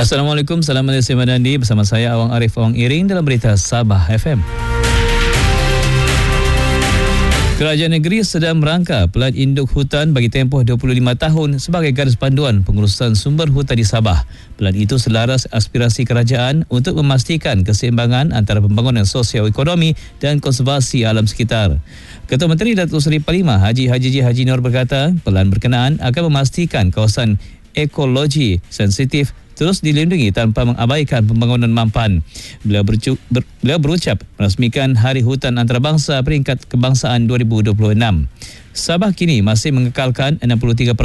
Assalamualaikum, salam Malaysia Madani. Bersama saya Awang Arif Awang Iring dalam berita Sabah FM. Kerajaan negeri sedang merangka Pelan Induk Hutan bagi tempoh 25 tahun sebagai garis panduan pengurusan sumber hutan di Sabah. Pelan itu selaras aspirasi kerajaan untuk memastikan keseimbangan antara pembangunan sosio-ekonomi dan konservasi alam sekitar. Ketua Menteri Datuk Seri Parlimen Haji Haji Nur berkata, pelan berkenaan akan memastikan kawasan ekologi sensitif terus dilindungi tanpa mengabaikan pembangunan mampan. Beliau berucap merasmikan Hari Hutan Antarabangsa peringkat kebangsaan 2026. Sabah kini masih mengekalkan 63%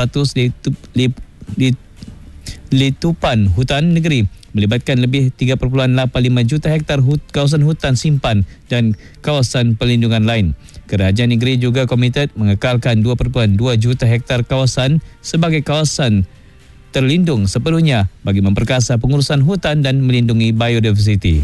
litupan hutan negeri, melibatkan lebih 3.85 juta hektar kawasan hutan simpan dan kawasan pelindungan lain. Kerajaan negeri juga komited mengekalkan 2.2 juta hektar kawasan sebagai kawasan terlindung sepenuhnya bagi memperkasa pengurusan hutan dan melindungi biodiversiti.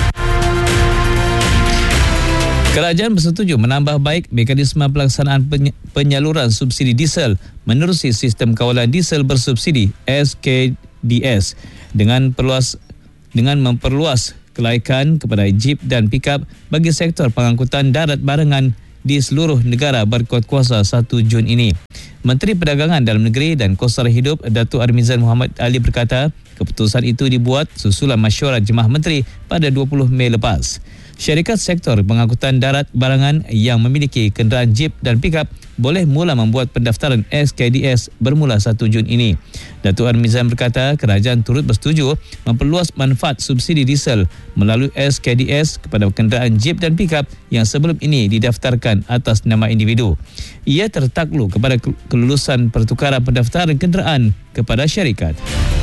Kerajaan bersetuju menambah baik mekanisme pelaksanaan penyaluran subsidi diesel menerusi sistem kawalan diesel bersubsidi SKDS dengan memperluas kelaikan kepada jeep dan pikap bagi sektor pengangkutan darat barangan di seluruh negara berkuat kuasa 1 Jun ini. Menteri Perdagangan Dalam Negeri dan Kos-Sara Hidup Datuk Armizan Muhammad Ali berkata, keputusan itu dibuat susulan mesyuarat Jemaah Menteri pada 20 Mei lepas. Syarikat sektor pengangkutan darat barangan yang memiliki kenderaan jeep dan pikap boleh mula membuat pendaftaran SKDS bermula 1 Jun ini. Datuk Armizan berkata, kerajaan turut bersetuju memperluas manfaat subsidi diesel melalui SKDS kepada kenderaan jeep dan pikap yang sebelum ini didaftarkan atas nama individu. Ia tertakluk kepada kelulusan pertukaran pendaftaran kenderaan kepada syarikat.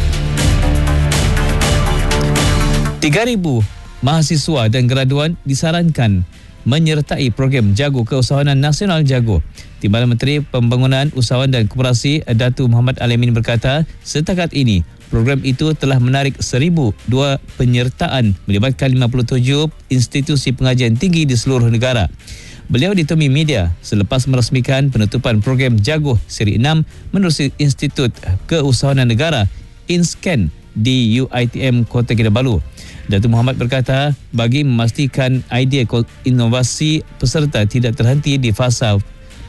3,000 mahasiswa dan graduan disarankan menyertai program Jago Keusahawanan Nasional Jago. Timbalan Menteri Pembangunan Usahawan dan Koperasi Datuk Muhammad Al-Amin berkata, setakat ini program itu telah menarik 1,002 penyertaan melibatkan 57 institusi pengajian tinggi di seluruh negara. Beliau ditemui media selepas merasmikan penutupan program Jago Seri 6 menerusi Institut Keusahawanan Negara INSCAN di UiTM Kota Kinabalu. Datuk Muhammad berkata, bagi memastikan idea inovasi peserta tidak terhenti di fasa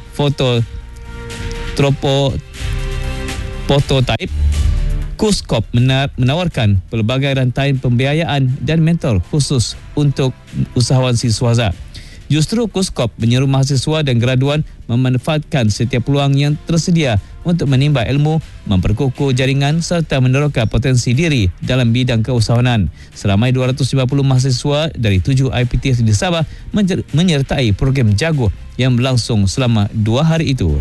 prototype, KUSKOP menawarkan pelbagai rantai pembiayaan dan mentor khusus untuk usahawan siswaza. Justru KUSKOP menyeru mahasiswa dan graduan memanfaatkan setiap peluang yang tersedia untuk menimba ilmu, memperkukuh jaringan serta meneroka potensi diri dalam bidang keusahawanan. Seramai 250 mahasiswa dari 7 IPTS di Sabah menyertai program Jago yang berlangsung selama 2 hari itu.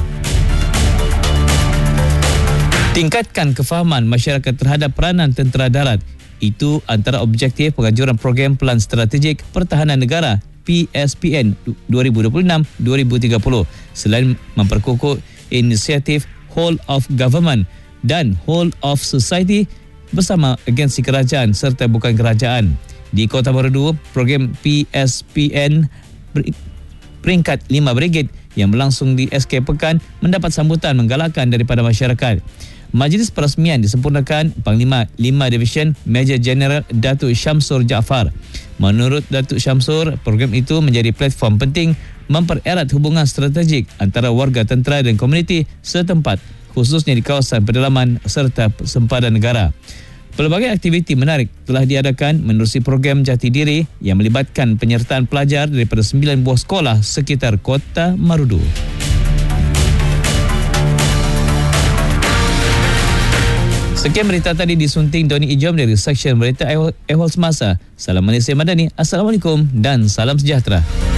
Tingkatkan kefahaman masyarakat terhadap peranan tentera darat. Itu antara objektif penganjuran program Pelan Strategik Pertahanan Negara PSPN 2026-2030 selain memperkukuh inisiatif Whole of Government dan Whole of Society bersama agensi kerajaan serta bukan kerajaan. Di Kota Marudu, program PSPN peringkat 5 Brigade yang berlangsung di SK Pekan mendapat sambutan menggalakkan daripada masyarakat. Majlis perasmian disempurnakan Panglima 5 Division Major General Datuk Syamsur Jaafar. Menurut Datuk Syamsur, program itu menjadi platform penting mempererat hubungan strategik antara warga tentera dan komuniti setempat, khususnya di kawasan pedalaman serta sempadan negara. Pelbagai aktiviti menarik telah diadakan menerusi program Jati Diri yang melibatkan penyertaan pelajar daripada 9 buah sekolah sekitar Kota Marudu. Sekian berita tadi disunting Doni Ijom dari Seksyen Berita Ehwal Semasa. Salam Malaysia Madani. Assalamualaikum dan salam sejahtera.